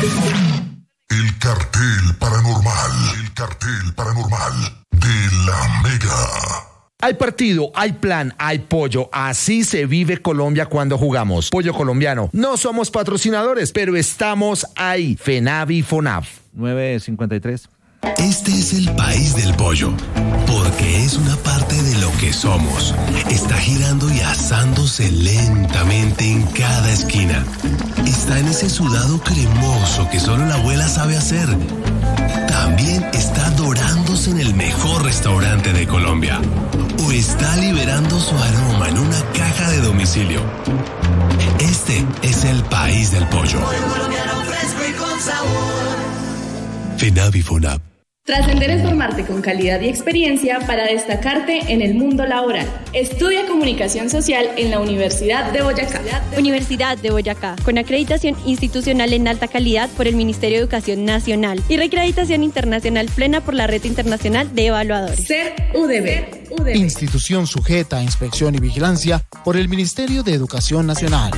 El cartel paranormal. El cartel paranormal de la Mega. Hay partido, hay plan, hay pollo. Así se vive Colombia cuando jugamos. Pollo colombiano. No somos patrocinadores, pero estamos ahí. FENAVI FONAF. 9:53. Este es el país del pollo, porque es una parte de lo que somos. Está girando y asándose lentamente en cada esquina. Está en ese sudado cremoso que solo la abuela sabe hacer. También está dorándose en el mejor restaurante de Colombia. O está liberando su aroma en una caja de domicilio. Este es el país del pollo. Pollo colombiano fresco y con sabor. FENAVI FONAP. Trascender es formarte con calidad y experiencia para destacarte en el mundo laboral. Estudia Comunicación Social en la Universidad de Boyacá. Universidad de Boyacá, con acreditación institucional en alta calidad por el Ministerio de Educación Nacional y reacreditación internacional plena por la Red Internacional de Evaluadores. Ser UDB. Institución sujeta a inspección y vigilancia por el Ministerio de Educación Nacional.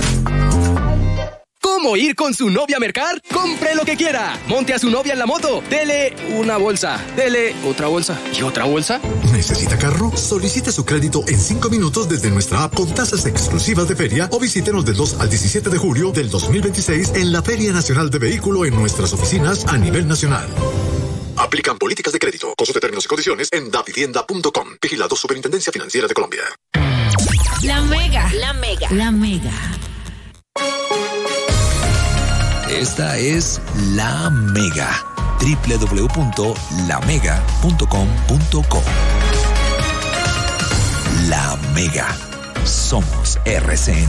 ¿Cómo ir con su novia a mercar? ¡Compre lo que quiera! Monte a su novia en la moto. Dele una bolsa. Dele otra bolsa. ¿Y otra bolsa? ¿Necesita carro? Solicite su crédito en 5 minutos desde nuestra app con tasas exclusivas de feria o visítenos del 2 al 17 de julio del 2026 en la Feria Nacional de Vehículo en nuestras oficinas a nivel nacional. Aplican políticas de crédito. Consulte términos y condiciones en davivienda.com. Vigilado Superintendencia Financiera de Colombia. La Mega. La Mega. La Mega. Esta es La Mega. www.lamega.com.co. La Mega. Somos RCN.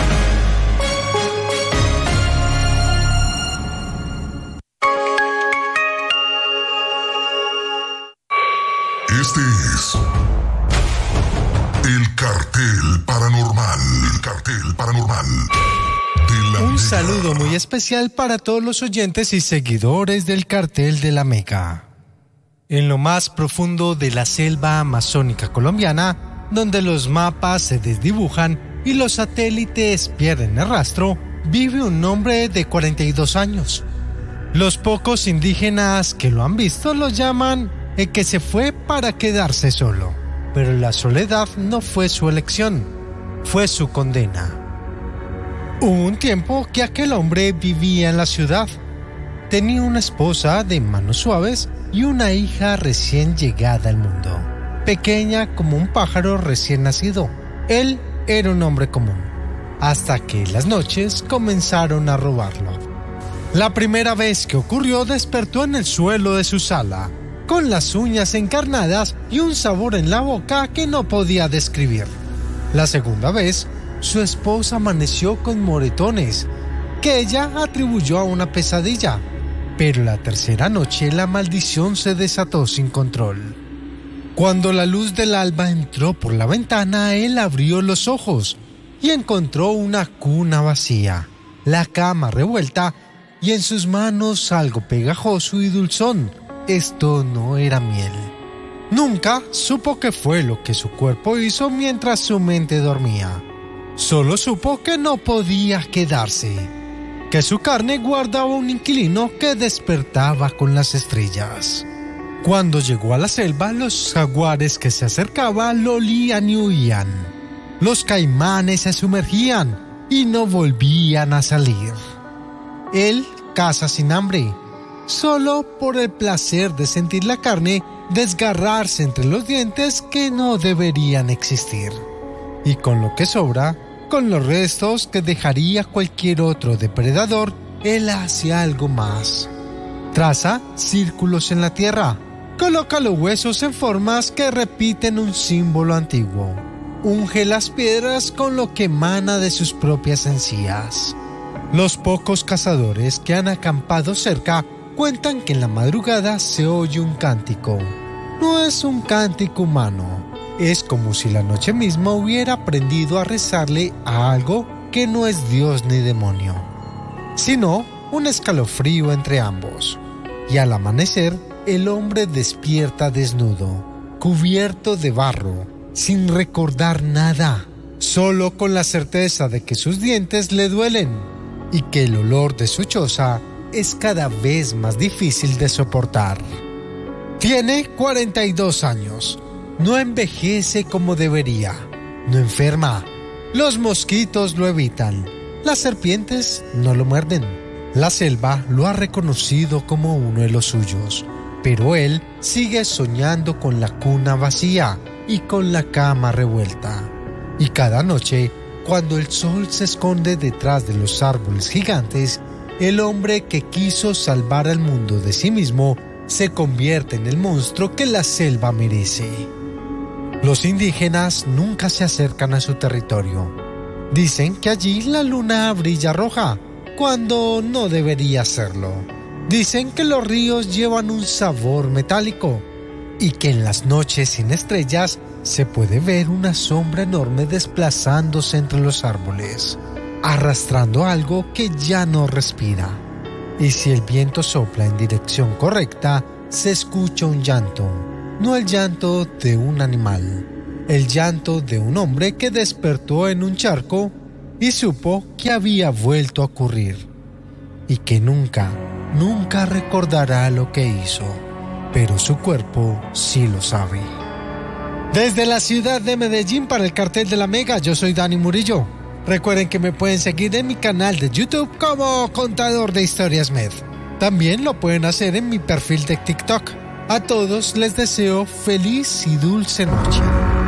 Este es el cartel paranormal. El cartel paranormal. Un saludo muy especial para todos los oyentes y seguidores del cartel de la Mega. En lo más profundo de la selva amazónica colombiana, donde los mapas se desdibujan y los satélites pierden el rastro, vive un hombre de 42 años. Los pocos indígenas que lo han visto lo llaman el que se fue para quedarse solo. Pero la soledad no fue su elección, fue su condena. Hubo un tiempo que aquel hombre vivía en la ciudad. Tenía una esposa de manos suaves y una hija recién llegada al mundo, pequeña como un pájaro recién nacido. Él era un hombre común, hasta que las noches comenzaron a robarlo. La primera vez que ocurrió despertó en el suelo de su sala, con las uñas encarnadas y un sabor en la boca que no podía describir. La segunda vez, su esposa amaneció con moretones, que ella atribuyó a una pesadilla. Pero la tercera noche la maldición se desató sin control. Cuando la luz del alba entró por la ventana, él abrió los ojos y encontró una cuna vacía, la cama revuelta y en sus manos algo pegajoso y dulzón. Esto no era miel. Nunca supo qué fue lo que su cuerpo hizo mientras su mente dormía. Solo supo que no podía quedarse, que su carne guardaba un inquilino que despertaba con las estrellas. Cuando llegó a la selva, los jaguares que se acercaban lo olían y huían. Los caimanes se sumergían y no volvían a salir. Él caza sin hambre, solo por el placer de sentir la carne desgarrarse entre los dientes que no deberían existir. Y con lo que sobra, con los restos que dejaría cualquier otro depredador, él hace algo más. Traza círculos en la tierra, coloca los huesos en formas que repiten un símbolo antiguo, unge las piedras con lo que emana de sus propias encías. Los pocos cazadores que han acampado cerca cuentan que en la madrugada se oye un cántico. No es un cántico humano. Es como si la noche misma hubiera aprendido a rezarle a algo que no es Dios ni demonio, sino un escalofrío entre ambos. Y al amanecer, el hombre despierta desnudo, cubierto de barro, sin recordar nada, solo con la certeza de que sus dientes le duelen y que el olor de su choza es cada vez más difícil de soportar. Tiene 42 años, no envejece como debería, no enferma, los mosquitos lo evitan, las serpientes no lo muerden. La selva lo ha reconocido como uno de los suyos, pero él sigue soñando con la cuna vacía y con la cama revuelta. Y cada noche, cuando el sol se esconde detrás de los árboles gigantes, el hombre que quiso salvar al mundo de sí mismo se convierte en el monstruo que la selva merece. Los indígenas nunca se acercan a su territorio. Dicen que allí la luna brilla roja, cuando no debería hacerlo. Dicen que los ríos llevan un sabor metálico y que en las noches sin estrellas se puede ver una sombra enorme desplazándose entre los árboles, arrastrando algo que ya no respira. Y si el viento sopla en dirección correcta, se escucha un llanto, no el llanto de un animal, el llanto de un hombre que despertó en un charco y supo que había vuelto a ocurrir, y que nunca recordará lo que hizo, pero su cuerpo sí lo sabe. Desde la ciudad de Medellín para el Cartel de la Mega, yo soy Dani Murillo. Recuerden que me pueden seguir en mi canal de YouTube como Contador de Historias Med. También lo pueden hacer en mi perfil de TikTok. A todos les deseo feliz y dulce noche.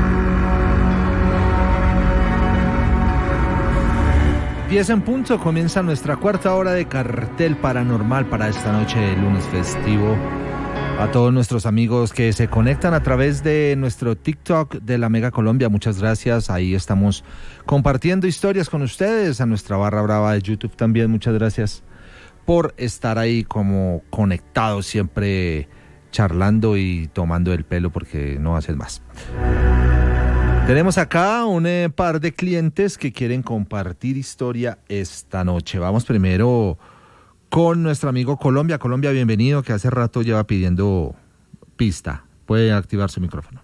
10 en punto, comienza nuestra cuarta hora de Cartel Paranormal para esta noche de lunes festivo. A todos nuestros amigos que se conectan a través de nuestro TikTok de la Mega Colombia, muchas gracias. Ahí estamos compartiendo historias con ustedes. A nuestra barra brava de YouTube también, muchas gracias por estar ahí como conectados, siempre charlando y tomando el pelo porque no hacen más. Tenemos acá un par de clientes que quieren compartir historia esta noche. Vamos primero con nuestro amigo Colombia. Colombia, bienvenido, que hace rato lleva pidiendo pista. Puede activar su micrófono.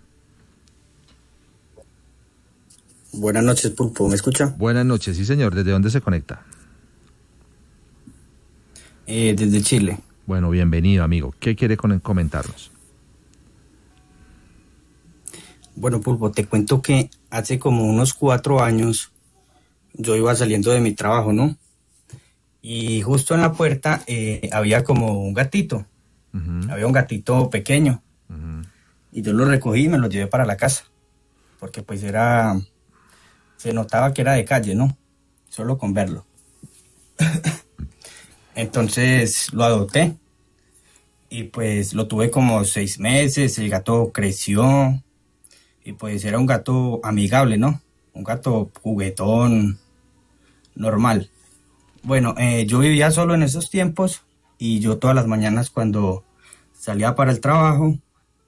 Buenas noches, Pulpo. ¿Me escucha? Buenas noches, sí señor. ¿Desde dónde se conecta? Desde Chile. Bueno, bienvenido, amigo. ¿Qué quiere comentarnos? Bueno, Pulpo, te cuento que hace como unos 4 años yo iba saliendo de mi trabajo, ¿no? Y justo en la puerta había como un gatito. Uh-huh. Había un gatito pequeño. Uh-huh. Y yo lo recogí y me lo llevé para la casa. Porque pues se notaba que era de calle, ¿no? Solo con verlo. Entonces lo adopté. Y pues lo tuve como 6 meses. El gato creció. Y pues era un gato amigable, ¿no? Un gato juguetón, normal. Bueno, yo vivía solo en esos tiempos y yo todas las mañanas cuando salía para el trabajo,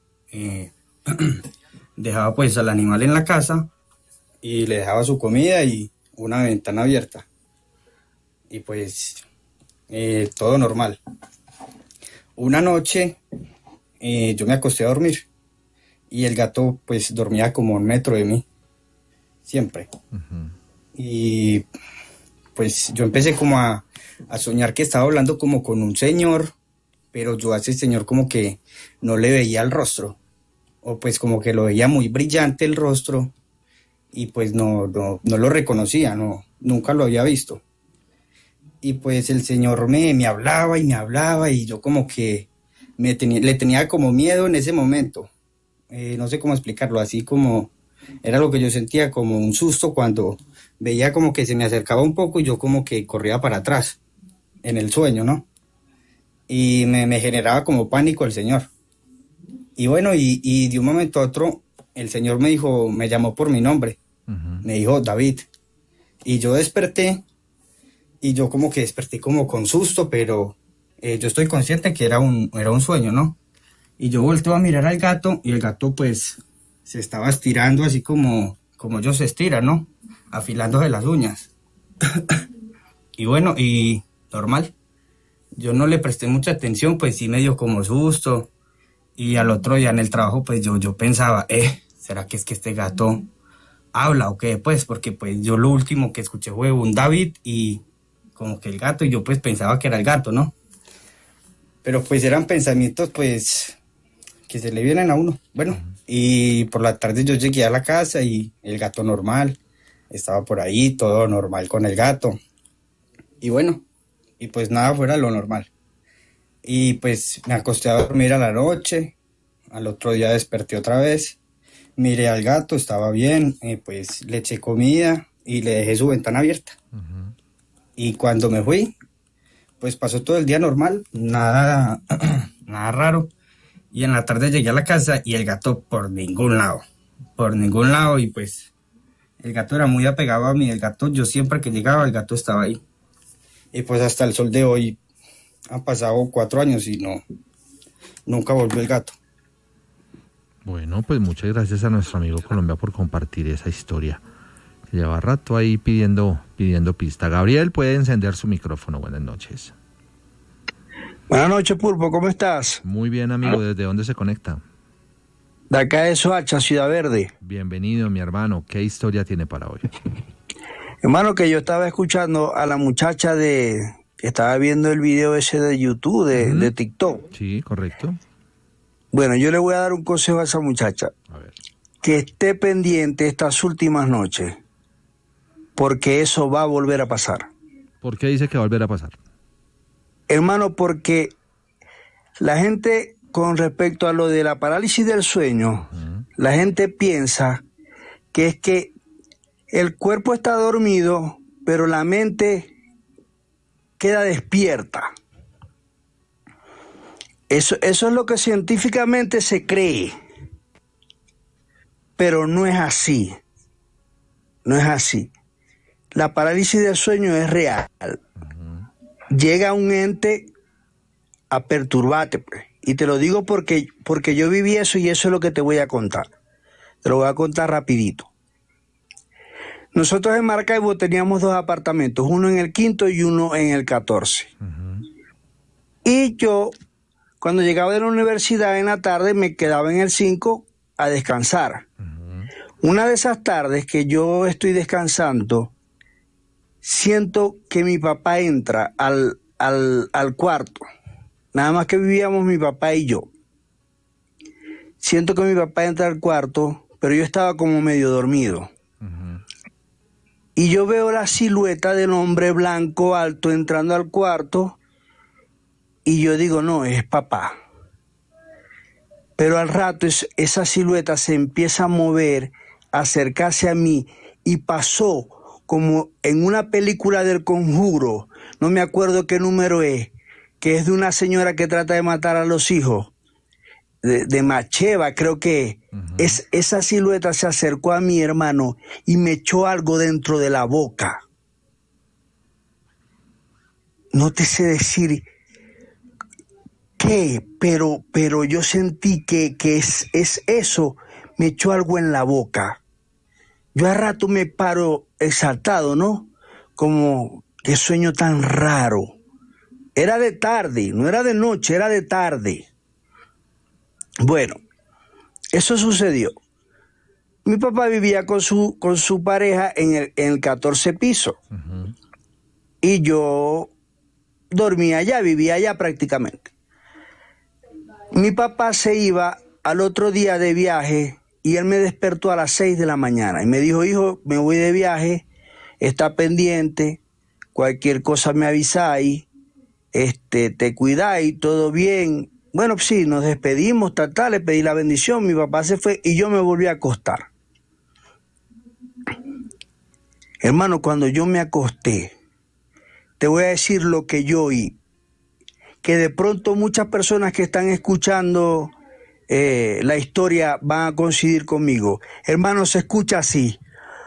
dejaba pues al animal en la casa y le dejaba su comida y una ventana abierta. Y pues todo normal. Una noche yo me acosté a dormir. Y el gato pues dormía como 1 metro de mí, siempre. Uh-huh. Y pues yo empecé como a soñar que estaba hablando como con un señor, pero yo a ese señor como que no le veía el rostro, o pues como que lo veía muy brillante el rostro, y pues no lo reconocía, nunca lo había visto. Y pues el señor me hablaba y yo como que le tenía como miedo en ese momento. No sé cómo explicarlo, así como era lo que yo sentía, como un susto cuando veía como que se me acercaba un poco y yo como que corría para atrás en el sueño, ¿no? Y me generaba como pánico el señor. Y bueno, y de un momento a otro el señor me llamó por mi nombre. Uh-huh. Me dijo David. Y yo desperté y yo como que desperté como con susto, pero yo estoy consciente que era un sueño, ¿no? Y yo volteo a mirar al gato y el gato pues se estaba estirando así como ellos se estiran, ¿no? Afilándose las uñas. Y bueno, y normal. Yo no le presté mucha atención, pues sí me dio como susto. Y al otro día en el trabajo pues yo pensaba, ¿será que es que este gato habla o qué? Pues porque pues yo lo último que escuché fue un David y como que el gato y yo pues pensaba que era el gato, ¿no? Pero pues eran pensamientos pues que se le vienen a uno. Bueno, y por la tarde yo llegué a la casa y el gato normal, estaba por ahí, todo normal con el gato. Y bueno, y pues nada fuera lo normal. Y pues me acosté a dormir a la noche, al otro día desperté otra vez, miré al gato, estaba bien, pues le eché comida y le dejé su ventana abierta. Y cuando me fui, pues pasó todo el día normal, nada raro. Y en la tarde llegué a la casa y el gato por ningún lado. Y pues el gato era muy apegado a mí, el gato, yo siempre que llegaba, el gato estaba ahí. Y pues hasta el sol de hoy han pasado 4 años y nunca volvió el gato. Bueno, pues muchas gracias a nuestro amigo Colombia por compartir esa historia. Lleva rato ahí pidiendo pista. Gabriel, puede encender su micrófono. Buenas noches. Buenas noches, Pulpo, ¿cómo estás? Muy bien, amigo. ¿Desde dónde se conecta? De acá de Soacha, Ciudad Verde. Bienvenido, mi hermano. ¿Qué historia tiene para hoy? Hermano, que yo estaba escuchando a la muchacha estaba viendo el video ese de YouTube, de TikTok. Sí, correcto. Bueno, yo le voy a dar un consejo a esa muchacha. A ver. Que esté pendiente estas últimas noches, porque eso va a volver a pasar. ¿Por qué dice que va a volver a pasar? Hermano, porque la gente, con respecto a lo de la parálisis del sueño, la gente piensa que es que el cuerpo está dormido, pero la mente queda despierta. Eso es lo que científicamente se cree, pero no es así. No es así. La parálisis del sueño es real. Llega un ente a perturbarte, pues. Y te lo digo porque yo viví eso y eso es lo que te voy a contar. Te lo voy a contar rapidito. Nosotros en Maracaibo teníamos 2 apartamentos, uno en el 5º y uno en el 14. Y yo, cuando llegaba de la universidad en la tarde, me quedaba en el 5 a descansar. Una de esas tardes que yo estoy descansando, siento que mi papá entra al cuarto. Nada más que vivíamos mi papá y yo. Siento que mi papá entra al cuarto, pero yo estaba como medio dormido. Y yo veo la silueta del hombre blanco alto entrando al cuarto y yo digo, no, es papá. Pero al rato esa silueta se empieza a mover, a acercarse a mí y pasó como en una película del Conjuro, no me acuerdo qué número es, que es de una señora que trata de matar a los hijos, de Macheva, creo que es. Esa silueta se acercó a mi hermano y me echó algo dentro de la boca. No te sé decir qué, pero yo sentí que es eso, me echó algo en la boca. Yo a rato me paro exaltado, ¿no? Como, qué sueño tan raro. Era de tarde, no era de noche, era de tarde. Bueno, eso sucedió. Mi papá vivía con su pareja en el 14 piso. Y yo dormía allá, vivía allá prácticamente. Mi papá se iba al otro día de viaje y él me despertó a las 6 de la mañana y me dijo, hijo, me voy de viaje, está pendiente, cualquier cosa me avisáis, te cuidáis, todo bien. Bueno, sí, nos despedimos, le pedí la bendición, mi papá se fue y yo me volví a acostar. Hermano, cuando yo me acosté, te voy a decir lo que yo oí, que de pronto muchas personas que están escuchando la historia van a coincidir conmigo. Hermano, se escucha así.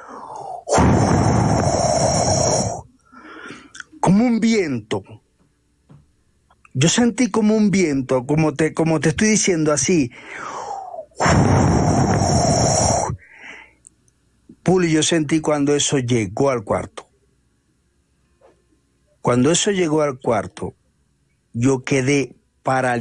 Como un viento. Yo sentí como un viento, como te estoy diciendo así. Puli, yo sentí cuando eso llegó al cuarto. Cuando eso llegó al cuarto, yo quedé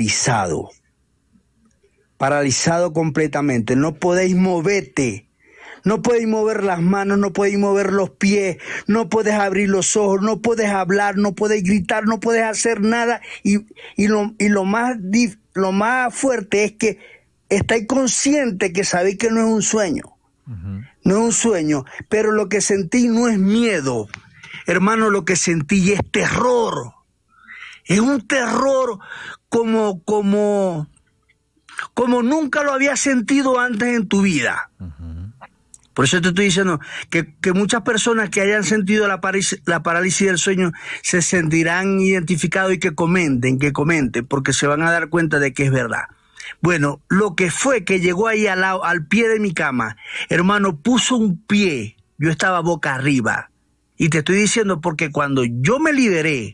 paralizado. Paralizado completamente. No podéis moverte. No puedes mover las manos, no puedes mover los pies, no puedes abrir los ojos, no puedes hablar, no puedes gritar, no puedes hacer nada. Y lo más fuerte es que estáis consciente que sabéis que no es un sueño. No es un sueño, pero lo que sentí no es miedo. Hermano, lo que sentí es terror. Es un terror como nunca lo había sentido antes en tu vida. Por eso te estoy diciendo que muchas personas que hayan sentido la parálisis del sueño se sentirán identificados y que comenten, porque se van a dar cuenta de que es verdad. Bueno, lo que fue que llegó ahí al pie de mi cama, hermano, puso un pie, yo estaba boca arriba. Y te estoy diciendo porque cuando yo me liberé,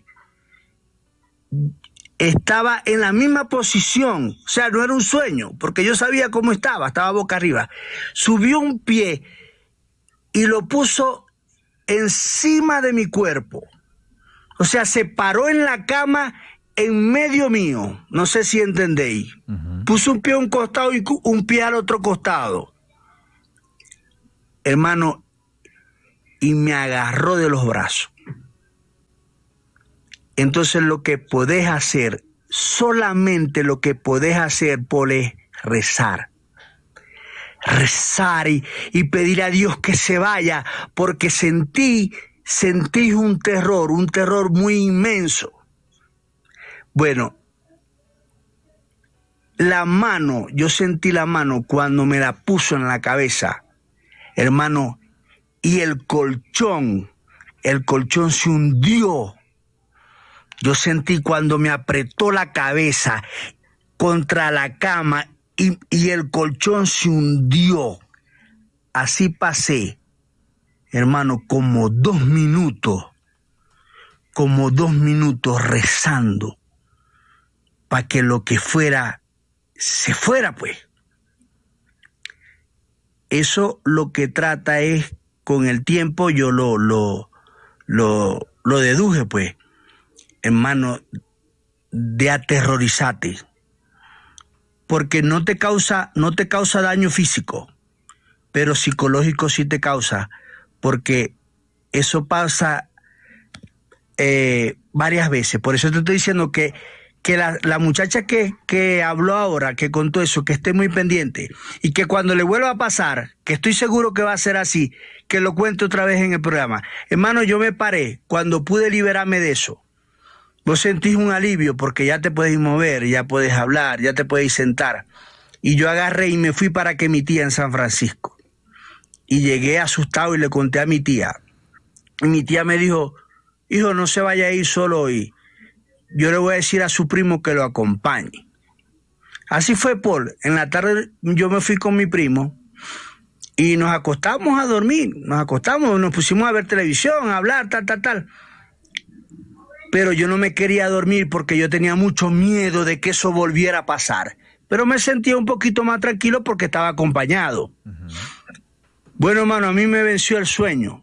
estaba en la misma posición, o sea, no era un sueño, porque yo sabía cómo estaba boca arriba. Subió un pie y lo puso encima de mi cuerpo. O sea, se paró en la cama en medio mío. No sé si entendéis. Puso un pie a un costado y un pie al otro costado. Hermano, y me agarró de los brazos. Entonces lo que podés hacer, solamente lo que podés hacer, Paul, es rezar. Rezar y pedir a Dios que se vaya, porque sentí un terror muy inmenso. Bueno, yo sentí la mano cuando me la puso en la cabeza, hermano, y el colchón se hundió. Yo sentí cuando me apretó la cabeza contra la cama y el colchón se hundió. Así pasé, hermano, como 2 minutos rezando para que lo que fuera, se fuera, pues. Eso lo que trata es, con el tiempo yo lo deduje, pues, hermano, de aterrorizarte, porque no te causa daño físico, pero psicológico sí te causa, porque eso pasa varias veces. Por eso te estoy diciendo que la muchacha que habló ahora, que contó eso, que esté muy pendiente, y que cuando le vuelva a pasar, que estoy seguro que va a ser así, que lo cuente otra vez en el programa. Hermano, yo me paré cuando pude liberarme de eso. Vos sentís un alivio porque ya te puedes mover, ya puedes hablar, ya te puedes sentar. Y yo agarré y me fui para que mi tía en San Francisco. Y llegué asustado y le conté a mi tía. Y mi tía me dijo, hijo, no se vaya a ir solo hoy. Yo le voy a decir a su primo que lo acompañe. Así fue, Paul. En la tarde yo me fui con mi primo y nos acostamos a dormir. Nos pusimos a ver televisión, a hablar, tal. Pero yo no me quería dormir porque yo tenía mucho miedo de que eso volviera a pasar. Pero me sentía un poquito más tranquilo porque estaba acompañado. Bueno, hermano, a mí me venció el sueño.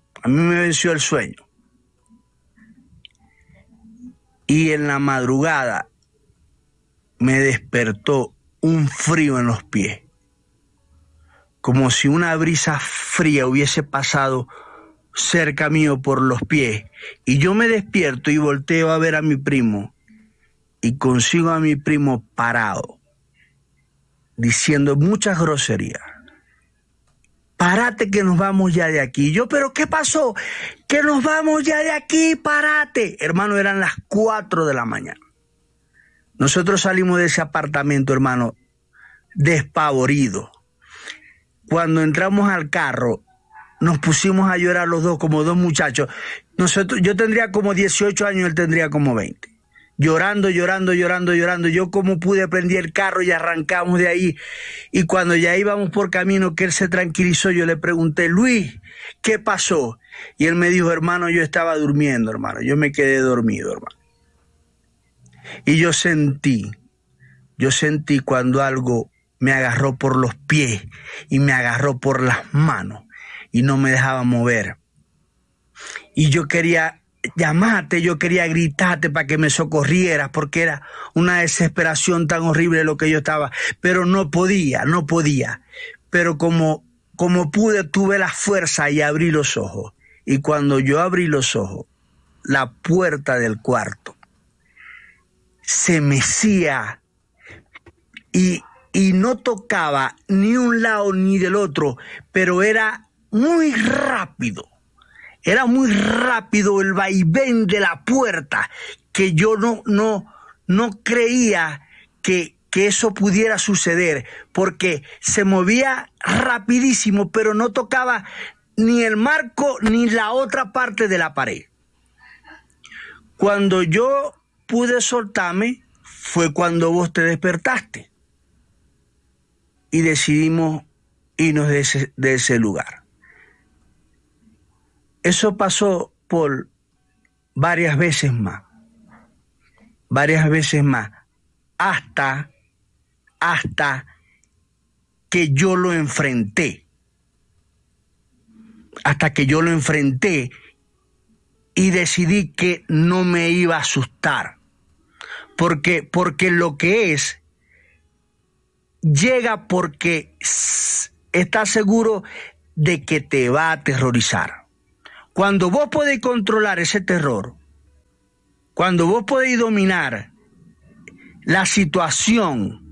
Y en la madrugada me despertó un frío en los pies. Como si una brisa fría hubiese pasado cerca mío por los pies. Y yo me despierto y volteo a ver a mi primo. Y consigo a mi primo parado, diciendo muchas groserías. Párate que nos vamos ya de aquí. Yo, ¿pero qué pasó? Que nos vamos ya de aquí, párate. Hermano, eran las 4 de la mañana. Nosotros salimos de ese apartamento, hermano, despavoridos. Cuando entramos al carro, nos pusimos a llorar los dos como dos muchachos. Yo tendría como 18 años, él tendría como 20. Llorando. Yo como pude prendí el carro y arrancamos de ahí. Y cuando ya íbamos por camino que él se tranquilizó, yo le pregunté, Luis, ¿qué pasó? Y él me dijo, hermano, yo estaba durmiendo, hermano. Yo me quedé dormido, hermano. Y yo sentí cuando algo me agarró por los pies y me agarró por las manos y no me dejaba mover. Y yo quería llamarte, yo quería gritarte para que me socorrieras, porque era una desesperación tan horrible lo que yo estaba, pero no podía. Pero como como pude, tuve la fuerza y abrí los ojos. Y cuando yo abrí los ojos, la puerta del cuarto se mecía y no tocaba ni un lado ni del otro, pero era muy rápido. Era muy rápido el vaivén de la puerta, que yo no creía que eso pudiera suceder, porque se movía rapidísimo, pero no tocaba ni el marco ni la otra parte de la pared. Cuando yo pude soltarme, fue cuando vos te despertaste y decidimos irnos de ese lugar. Eso pasó por varias veces más, hasta que yo lo enfrenté, y decidí que no me iba a asustar, porque lo que es, llega porque estás seguro de que te va a aterrorizar. Cuando vos podéis controlar ese terror, cuando vos podéis dominar la situación,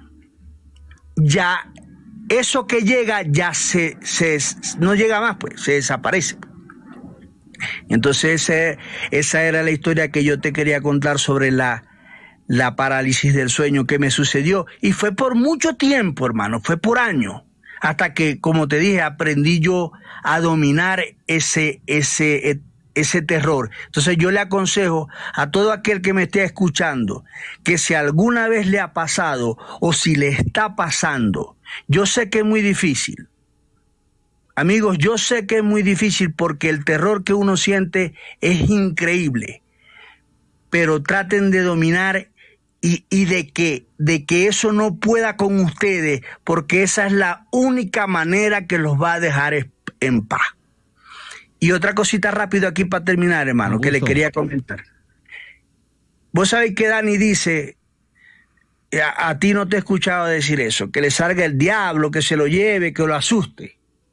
ya eso que llega ya no llega más, pues se desaparece. Entonces esa era la historia que yo te quería contar sobre la parálisis del sueño que me sucedió, y fue por mucho tiempo, hermano, fue por años, hasta que, como te dije, aprendí yo a dominar ese terror. Entonces yo le aconsejo a todo aquel que me esté escuchando que si alguna vez le ha pasado o si le está pasando, yo sé que es muy difícil. Amigos, yo sé que es muy difícil porque el terror que uno siente es increíble, pero traten de dominar y de que eso no pueda con ustedes, porque esa es la única manera que los va a dejar en paz. Y otra cosita rápido aquí para terminar, hermano, que le quería comentar. Vos sabés que Dani dice, a ti no te he escuchado decir eso, que le salga el diablo, que se lo lleve, que lo asuste.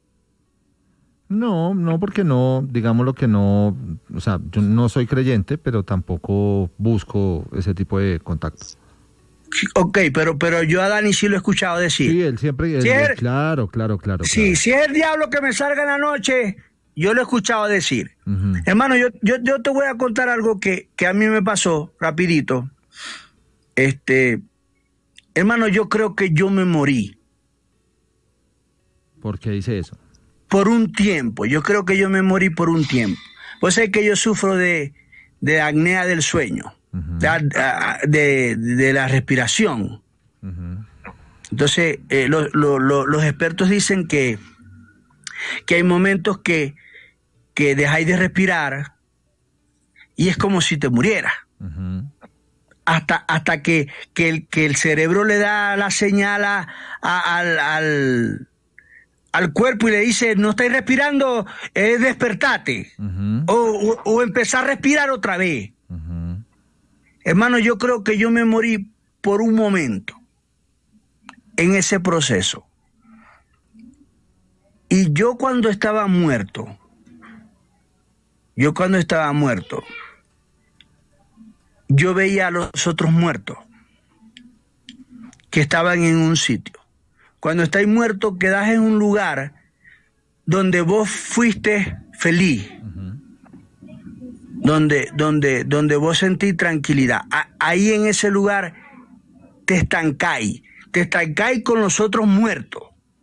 No, porque no, digamos lo que no, o sea, yo no soy creyente, pero tampoco busco ese tipo de contacto. Ok, pero yo a Dani sí lo he escuchado decir. Sí, él siempre, claro. Sí, si es el diablo que me salga en la noche, yo lo he escuchado decir. Uh-huh. Hermano, yo te voy a contar algo que a mí me pasó rapidito. Hermano, yo creo que yo me morí. ¿Por qué dice eso? Por un tiempo, yo creo que yo me morí por un tiempo. Pues sabés que yo sufro de apnea del sueño, uh-huh, de la respiración. Uh-huh. Entonces, los expertos dicen que hay momentos que dejáis de respirar y es como si te murieras. Uh-huh. Hasta que el cerebro le da la señal al cuerpo y le dice, no estáis respirando, despertate. Uh-huh. o empezar a respirar otra vez. Uh-huh. Hermano, yo creo que yo me morí por un momento en ese proceso. Y yo cuando estaba muerto, yo veía a los otros muertos que estaban en un sitio. Cuando estáis muertos, quedás en un lugar donde vos fuiste feliz, uh-huh, donde vos sentís tranquilidad. Ahí en ese lugar te estancáis con los otros muertos.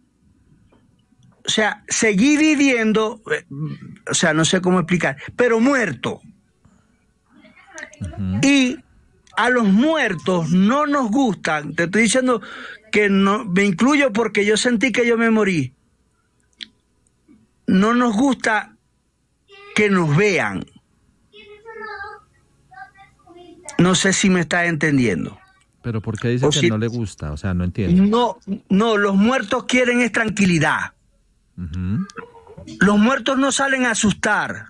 O sea, seguí viviendo, o sea, no sé cómo explicar, pero muerto. Uh-huh. Y a los muertos no nos gustan, te estoy diciendo que no, me incluyo porque yo sentí que yo me morí. No nos gusta que nos vean. No sé si me estás entendiendo. ¿Pero por qué dice que no le gusta? O sea, no entiendo. No, los muertos quieren es tranquilidad. Uh-huh. Los muertos no salen a asustar.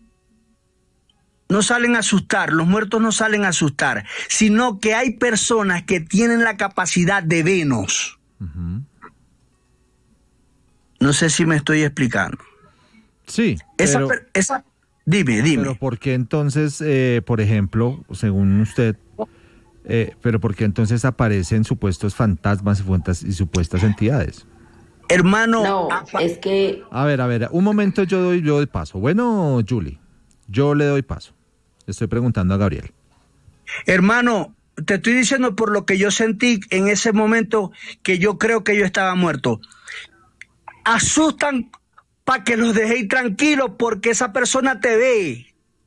Los muertos no salen a asustar, sino que hay personas que tienen la capacidad de vernos. Uh-huh. No sé si me estoy explicando. Sí, dime. Pero ¿por qué entonces, por ejemplo, según usted, pero por qué entonces aparecen supuestos fantasmas y supuestas entidades? Hermano... No, es que... A ver, un momento yo doy paso. Bueno, Julie, yo le doy paso. Le estoy preguntando a Gabriel. Hermano, te estoy diciendo por lo que yo sentí en ese momento, que yo creo que yo estaba muerto. Asustan para que los dejéis tranquilos porque esa persona te ve.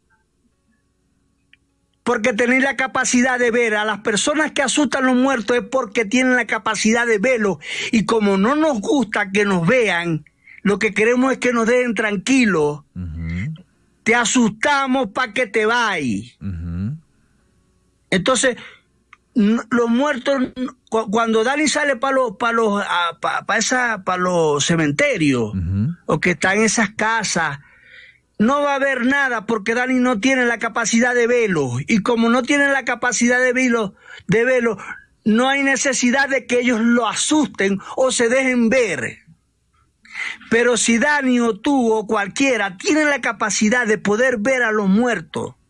Porque tenéis la capacidad de ver. A las personas que asustan a los muertos es porque tienen la capacidad de verlo. Y como no nos gusta que nos vean, lo que queremos es que nos dejen tranquilos. Te asustamos para que te vayas. Entonces, los muertos, cuando Dani sale para los cementerios, o que está en esas casas, no va a haber nada porque Dani no tiene la capacidad de verlo. Y como no tiene la capacidad de verlo, no hay necesidad de que ellos lo asusten o se dejen ver. Pero si Dani o tú o cualquiera tienen la capacidad de poder ver a los muertos,